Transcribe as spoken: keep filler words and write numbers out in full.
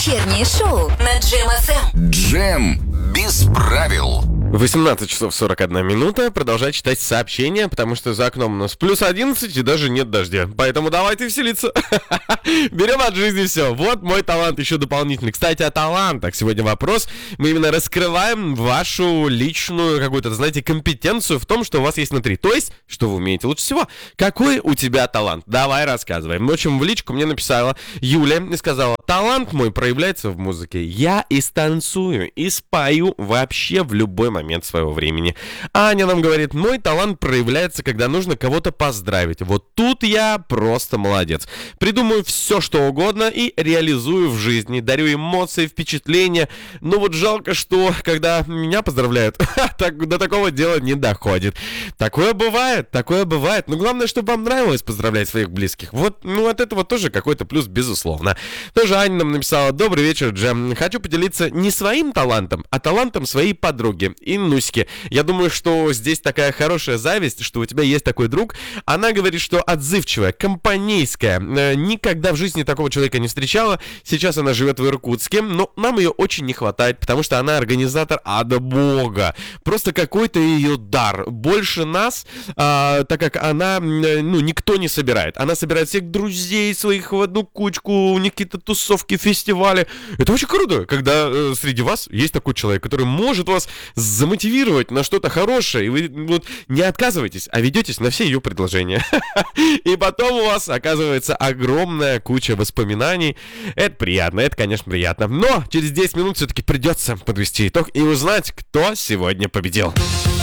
Вечернее шоу на Джем эф эм. Джем без правил. восемнадцать часов сорок одна минута. Продолжай читать сообщения, потому что за окном у нас плюс одиннадцать и даже нет дождя. Поэтому давайте веселиться. Берем от жизни все. Вот мой талант еще дополнительный. Кстати, о талантах. Сегодня вопрос. Мы именно раскрываем вашу личную какую-то, знаете, компетенцию в том, что у вас есть внутри. То есть, что вы умеете лучше всего. Какой у тебя талант? Давай рассказывай. В общем, в личку мне написала Юля и сказала: талант мой проявляется в музыке. Я и станцую, и спою вообще в любой момент своего времени. Аня нам говорит: мой талант проявляется, когда нужно кого-то поздравить. Вот тут я просто молодец. Придумаю все, что угодно и реализую в жизни. Дарю эмоции, впечатления. Но вот жалко, что когда меня поздравляют, так, до такого дела не доходит. Такое бывает, такое бывает. Но главное, чтобы вам нравилось поздравлять своих близких. Вот, ну, от этого тоже какой-то плюс, безусловно. Тоже Аня нам написала: добрый вечер, Джем. Хочу поделиться не своим талантом, а талантом своей подруги Иннуськи. Я думаю, что здесь такая хорошая зависть, что у тебя есть такой друг. Она говорит, что отзывчивая, компанейская. Никогда в жизни такого человека не встречала. Сейчас она живет в Иркутске, но нам ее очень не хватает, потому что она организатор ада бога. Просто какой-то ее дар. Больше нас, а, так как она, ну, никто не собирает. Она собирает всех друзей своих в одну кучку, у них какие-то тусовки, фестивали. Это очень круто, когда э, среди вас есть такой человек, который может вас замотивировать на что-то хорошее, и вы вот не отказываетесь, а ведетесь на все ее предложения. И потом у вас оказывается огромная куча воспоминаний. Это приятно, это, конечно, приятно. Но через десять минут все-таки придется подвести итог и узнать, кто сегодня победил.